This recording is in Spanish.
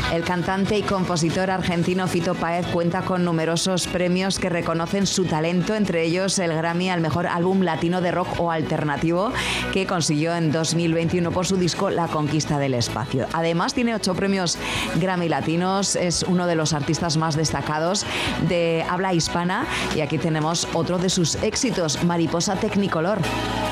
El cantante y compositor argentino Fito Páez cuenta con numerosos premios que reconocen su talento, entre ellos el Grammy al mejor álbum latino de rock o alternativo que consiguió en 2021 por su disco La Conquista del Espacio. Además tiene 8 premios Grammy latinos, es uno de los artistas más destacados de habla hispana y aquí tenemos otro de sus éxitos, Mariposa Technicolor.